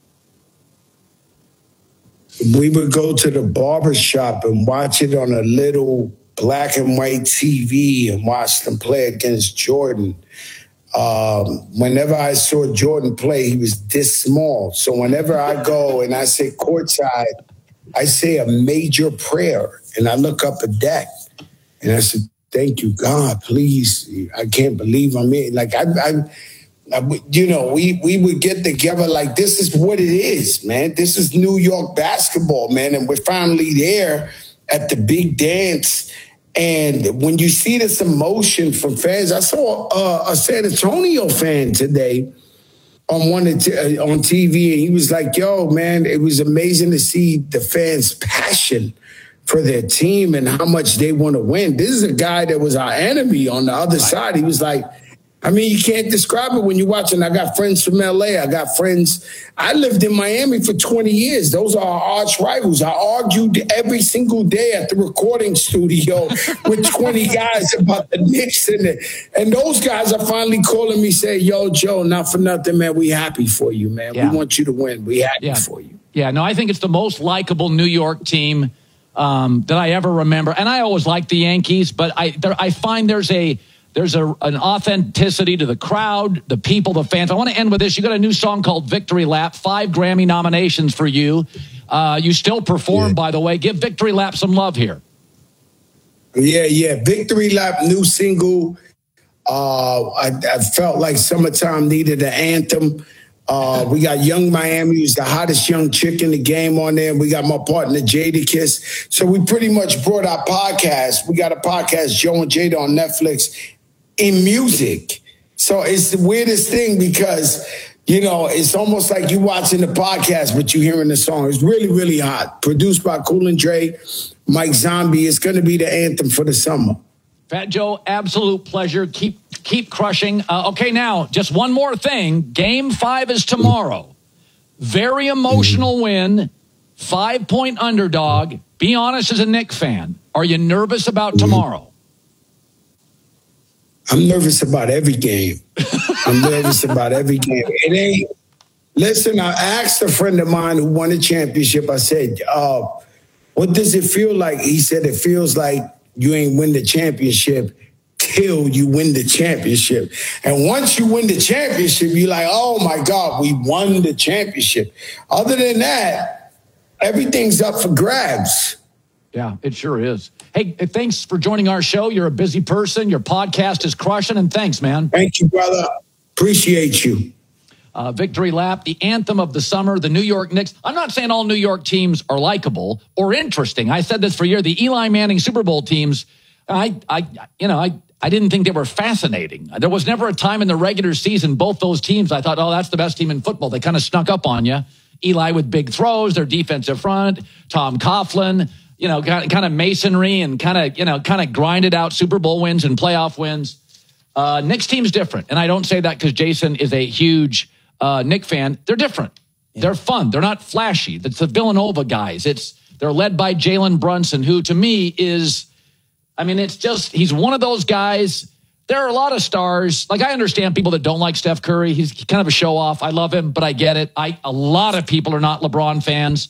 We would go to the barber shop and watch it on a little black and white TV and watch them play against Jordan. Whenever I saw Jordan play, he was this small. So whenever I go and I say courtside, I say a major prayer and I look up a deck and I said, thank you, God, please. I can't believe I'm in. Like, we would get together like, this is what it is, man. This is New York basketball, man. And we're finally there at the big dance. And when you see this emotion from fans, I saw a San Antonio fan today on TV, and he was like, yo, man, it was amazing to see the fans' passion for their team and how much they want to win. This is a guy that was our enemy on the other side. He was like, I mean, you can't describe it when you're watching. I got friends from LA. I got friends. I lived in Miami for 20 years. Those are our arch rivals. I argued every single day at the recording studio with 20 guys about the Knicks. And those guys are finally calling me, say, yo, Joe, not for nothing, man. We happy for you, man. Yeah. We want you to win. We happy for you. Yeah, no, I think it's the most likable New York team that I ever remember. And I always liked the Yankees, but I find there's an authenticity to the crowd, the people, the fans. I want to end with this. You got a new song called Victory Lap, 5 Grammy nominations for you. You still perform, by the way. Give Victory Lap some love here. Yeah. Victory Lap, new single. I felt like summertime needed an anthem. We got Young Miami, who's the hottest young chick in the game on there. We got my partner, Jadakiss. So we pretty much brought our podcast. We got a podcast, Joe and Jada, on Netflix, in music. So it's the weirdest thing because, it's almost like you watching the podcast, but you hearing the song. It's really, really hot. Produced by Cool and Dre, Mike Zombie. It's going to be the anthem for the summer. Fat Joe, absolute pleasure. Keep crushing. Okay, now, just one more thing. Game 5 is tomorrow. Very emotional win. 5-point underdog. Be honest as a Knicks fan. Are you nervous about tomorrow? I'm nervous about every game. It ain't. Listen, I asked a friend of mine who won a championship. I said, what does it feel like? He said, it feels like you ain't win the championship till you win the championship. And once you win the championship, you're like, oh my God, we won the championship. Other than that, everything's up for grabs. Yeah, it sure is. Hey, thanks for joining our show. You're a busy person. Your podcast is crushing, and thanks, man. Thank you, brother. Appreciate you. Victory Lap, the anthem of the summer, the New York Knicks. I'm not saying all New York teams are likable or interesting. I said this for years. The Eli Manning Super Bowl teams, I didn't think they were fascinating. There was never a time in the regular season, both those teams, I thought, oh, that's the best team in football. They kind of snuck up on you. Eli with big throws, their defensive front, Tom Coughlin, kind of masonry and kind of grinded out Super Bowl wins and playoff wins. Knicks team's different. And I don't say that because Jason is a huge Knicks fan. They're different. Yeah. They're fun. They're not flashy. It's the Villanova guys. They're led by Jalen Brunson, who to me is, he's one of those guys there are a lot of stars. Like, I understand people that don't like Steph Curry. He's kind of a show off. I love him, but I get it. A lot of people are not LeBron fans.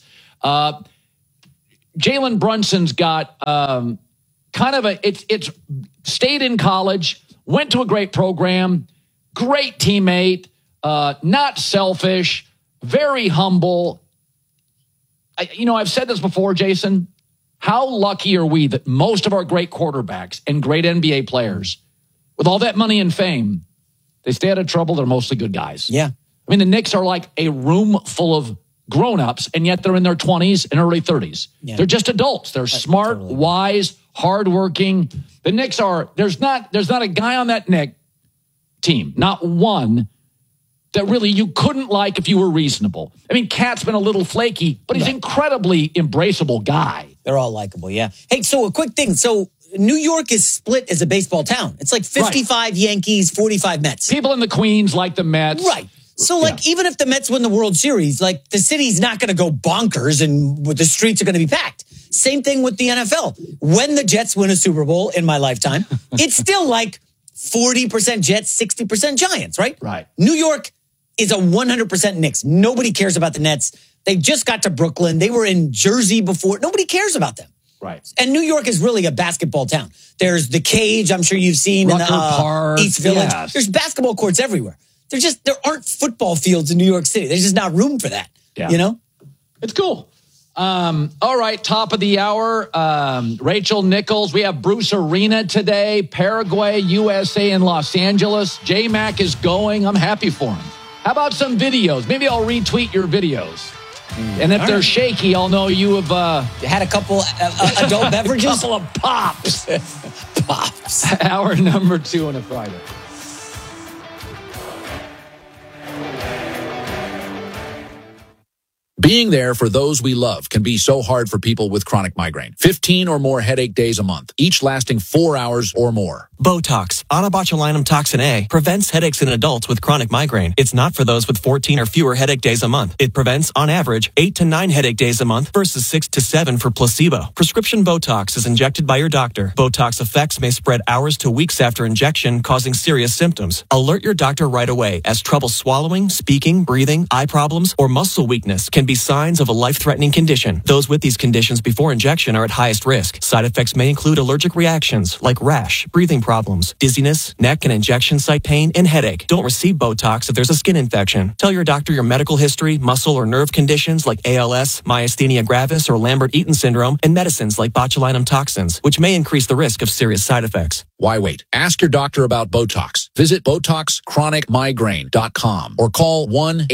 Jalen Brunson's got kind of it's stayed in college, went to a great program, great teammate, not selfish, very humble. I've said this before, Jason. How lucky are we that most of our great quarterbacks and great NBA players, with all that money and fame, they stay out of trouble. They're mostly good guys. Yeah. I mean, the Knicks are like a room full of grown-ups, and yet they're in their 20s and early 30s. Yeah. They're just adults. They're smart, wise, hardworking. The Knicks are, there's not a guy on that Knicks team, not one, that really you couldn't like if you were reasonable. I mean, Cat's been a little flaky, but he's an incredibly embraceable guy. They're all likable, yeah. Hey, so a quick thing. So New York is split as a baseball town. It's like 55 Yankees, 45 Mets. People in the Queens like the Mets. Right. So, even if the Mets win the World Series, like, the city's not going to go bonkers and the streets are going to be packed. Same thing with the NFL. When the Jets win a Super Bowl in my lifetime, it's still like 40% Jets, 60% Giants, right? Right. New York is a 100% Knicks. Nobody cares about the Nets. They just got to Brooklyn. They were in Jersey before. Nobody cares about them. Right. And New York is really a basketball town. There's the Cage, I'm sure you've seen, in the Park, East Village. Yes. There's basketball courts everywhere. There aren't football fields in New York City. There's just not room for that. Yeah. You know? It's cool. All right, top of the hour. Rachel Nichols. We have Bruce Arena today. Paraguay, USA, and Los Angeles. J-Mac is going. I'm happy for him. How about some videos? Maybe I'll retweet your videos. And if they're shaky, I'll know you have had a couple adult beverages. A couple of pops. Pops. Hour number 2 on a Friday. Being there for those we love can be so hard for people with chronic migraine. 15 or more headache days a month, each lasting 4 hours or more. Botox, onabotulinum toxin A, prevents headaches in adults with chronic migraine. It's not for those with 14 or fewer headache days a month. It prevents, on average, 8 to 9 headache days a month versus 6 to 7 for placebo. Prescription Botox is injected by your doctor. Botox effects may spread hours to weeks after injection, causing serious symptoms. Alert your doctor right away, as trouble swallowing, speaking, breathing, eye problems, or muscle weakness can be signs of a life-threatening condition. Those with these conditions before injection are at highest risk. Side effects may include allergic reactions like rash, breathing problems, dizziness, neck and injection site pain, and headache. Don't receive Botox if there's a skin infection. Tell your doctor your medical history, muscle or nerve conditions like ALS, myasthenia gravis, or Lambert-Eaton syndrome, and medicines like botulinum toxins, which may increase the risk of serious side effects. Why wait? Ask your doctor about Botox. Visit BotoxChronicMigraine.com or call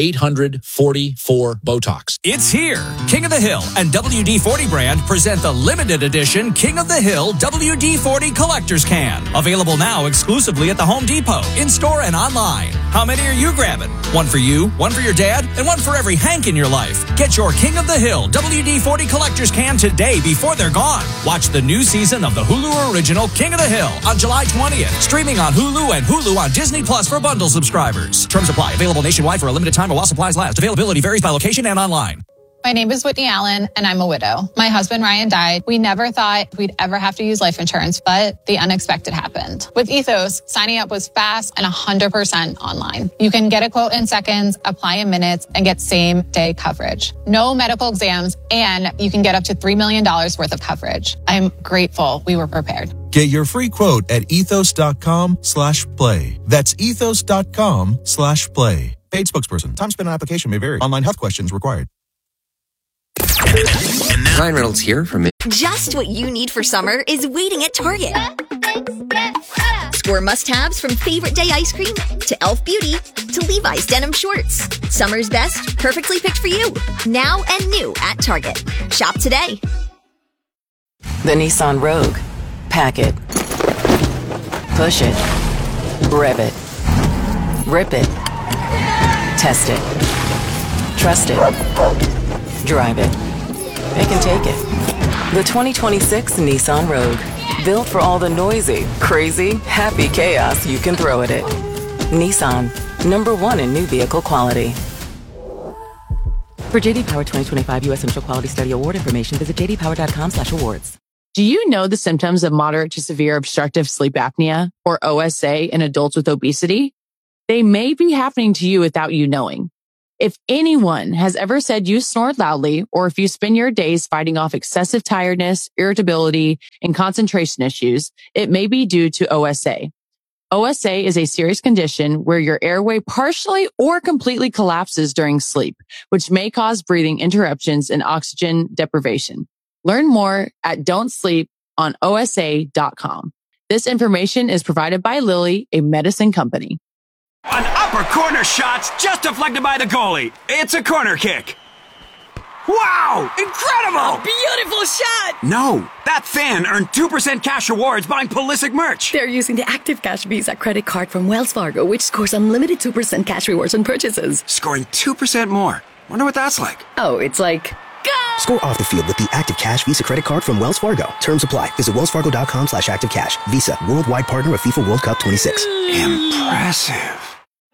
1-800-44-BOTOX. It's here. King of the Hill and WD-40 brand present the limited edition King of the Hill WD-40 Collector's Can. Available now exclusively at the Home Depot, in-store and online. How many are you grabbing? One for you, one for your dad, and one for every Hank in your life. Get your King of the Hill WD-40 Collector's Can today before they're gone. Watch the new season of the Hulu original King of the Hill on July 20th. Streaming on Hulu and Hulu on Disney Plus for bundle subscribers. Terms apply. Available nationwide for a limited time while supplies last. Availability varies by location and online. My name is Whitney Allen, and I'm a widow. My husband, Ryan, died. We never thought we'd ever have to use life insurance, but the unexpected happened. With Ethos, signing up was fast and 100% online. You can get a quote in seconds, apply in minutes, and get same-day coverage. No medical exams, and you can get up to $3 million worth of coverage. I'm grateful we were prepared. Get your free quote at ethos.com/play. That's ethos.com/play. Paid spokesperson. Time spent on application may vary. Online health questions required. And now, Ryan Reynolds here from Just what you need for summer is waiting at Target. Score must-haves from favorite day ice cream to Elf Beauty to Levi's denim shorts. Summer's best, perfectly picked for you. Now and new at Target. Shop today. The Nissan Rogue. Pack it. Push it. Rev it. Rip it. Test it. Trust it. Drive it. They can take it. The 2026 Nissan Rogue. Built for all the noisy, crazy, happy chaos you can throw at it. Nissan. #1 in new vehicle quality. For JD Power 2025 U.S. Initial Quality Study Award information, visit jdpower.com/awards. Do you know the symptoms of moderate to severe obstructive sleep apnea, or OSA, in adults with obesity? They may be happening to you without you knowing. If anyone has ever said you snored loudly, or if you spend your days fighting off excessive tiredness, irritability, and concentration issues, it may be due to OSA. OSA is a serious condition where your airway partially or completely collapses during sleep, which may cause breathing interruptions and oxygen deprivation. Learn more at don'tsleeponosa.com. This information is provided by Lilly, a medicine company. An upper corner shot's just deflected by the goalie. It's a corner kick. Wow! Incredible! A beautiful shot! No, that fan earned 2% cash rewards buying Pulisic merch. They're using the Active Cash Visa credit card from Wells Fargo, which scores unlimited 2% cash rewards on purchases. Scoring 2% more. Wonder what that's like. Oh, it's like... Score off the field with the Active Cash Visa credit card from Wells Fargo. Terms apply. Visit wellsfargo.com/activecash. Visa, worldwide partner of FIFA World Cup 26. Impressive.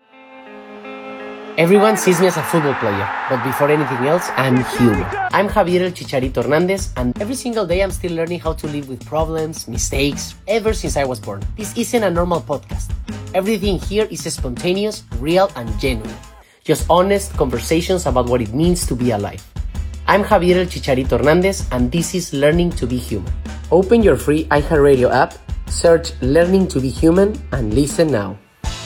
Everyone sees me as a football player, but before anything else, I'm human. I'm Javier El Chicharito Hernandez, and every single day I'm still learning how to live with problems, mistakes, ever since I was born. This isn't a normal podcast. Everything here is spontaneous, real, and genuine. Just honest conversations about what it means to be alive. I'm Javier El Chicharito Hernandez, and this is Learning to Be Human. Open your free iHeartRadio app, search Learning to Be Human, and listen now.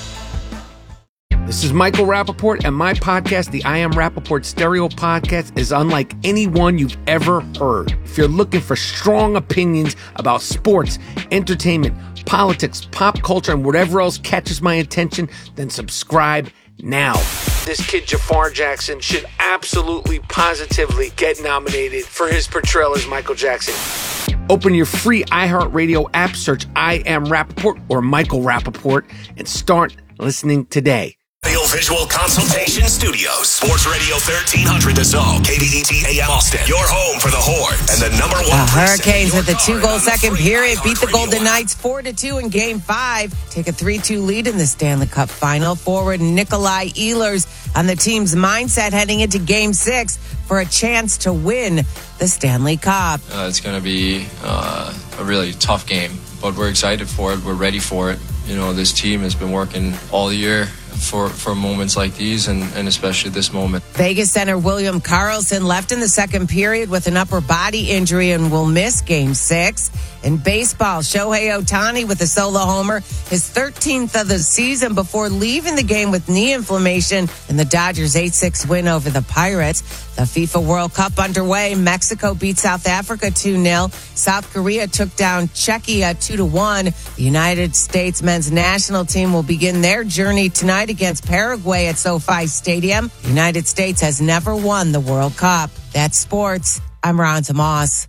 This is Michael Rappaport, and my podcast, the I Am Rappaport Stereo Podcast, is unlike any one you've ever heard. If you're looking for strong opinions about sports, entertainment, politics, pop culture, and whatever else catches my attention, then subscribe now. This kid Jafar Jackson should absolutely, positively get nominated for his portrayal as Michael Jackson. Open your free iHeartRadio app, search I Am Rappaport or Michael Rappaport, and start listening today. Visual Consultation Studios. Sports Radio 1300 The Zone. KBET AM Austin. Your home for the Horns. And the number one. The Hurricanes with the 2-goal second period beat the Golden Knights 4-2 in Game 5. Take a 3-2 lead in the Stanley Cup Final. Forward Nikolai Ehlers on the team's mindset heading into Game 6 for a chance to win the Stanley Cup. It's going to be a really tough game, but we're excited for it. We're ready for it. You know, this team has been working all year for moments like these and especially this moment. Vegas center William Karlsson left in the second period with an upper body injury and will miss Game 6. In baseball, Shohei Ohtani with a solo homer, his 13th of the season before leaving the game with knee inflammation in the Dodgers' 8-6 win over the Pirates. The FIFA World Cup underway. Mexico beat South Africa 2-0. South Korea took down Czechia 2-1. The United States men's national team will begin their journey tonight against Paraguay at SoFi Stadium. The United States has never won the World Cup. That's sports. I'm Ron Tomas.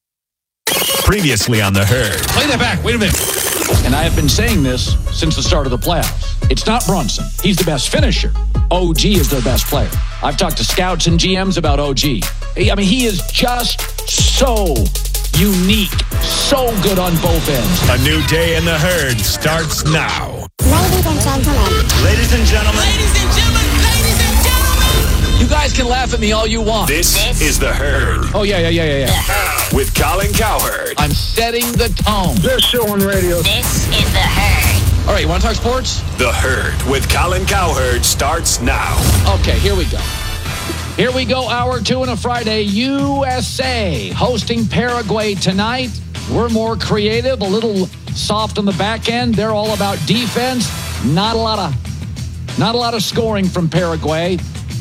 Previously on The Herd. Play that back. Wait a minute. And I have been saying this since the start of the playoffs. It's not Brunson. He's the best finisher. OG is their best player. I've talked to scouts and GMs about OG. I mean, he is just so unique, so good on both ends. A new day in The Herd starts now. Ladies and gentlemen. Ladies and gentlemen. Ladies and gentlemen. Ladies and gentlemen. You guys can laugh at me all you want. This is The Herd. Oh, yeah. With Colin Cowherd. I'm setting the tone. Best show on radio. This is The Herd. All right, you want to talk sports? The Herd with Colin Cowherd starts now. Okay, here we go. Here we go, hour 2 on a Friday. USA hosting Paraguay tonight. We're more creative, a little soft on the back end. They're all about defense. Not a lot of scoring from Paraguay.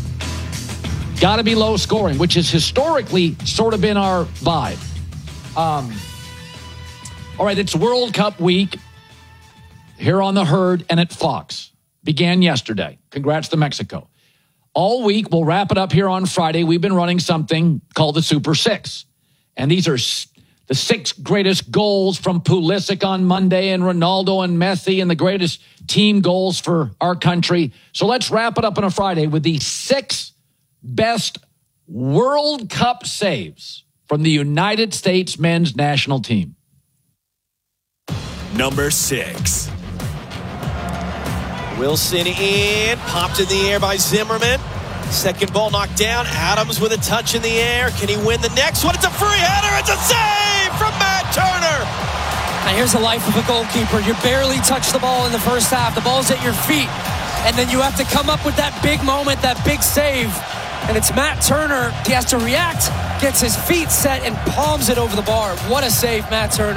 Got to be low scoring, which has historically sort of been our vibe. All right, it's World Cup week here on The Herd and at Fox. Began yesterday. Congrats to Mexico. All week, we'll wrap it up here on Friday. We've been running something called the Super Six. And these are the 6 greatest goals from Pulisic on Monday and Ronaldo and Messi and the greatest team goals for our country. So let's wrap it up on a Friday with the 6 best World Cup saves from the United States men's national team. Number 6. Wilson in, popped in the air by Zimmerman. Second ball knocked down. Adams with a touch in the air. Can he win the next one? It's a free header. It's a save from Matt Turner. Now here's the life of a goalkeeper. You barely touch the ball in the first half. The ball's at your feet. And then you have to come up with that big moment, that big save. And it's Matt Turner. He has to react, gets his feet set, and palms it over the bar. What a save, Matt Turner.